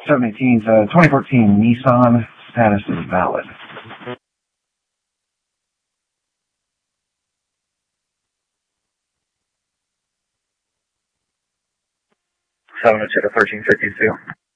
718, 2014 Nissan, status is valid. 702 to 1352.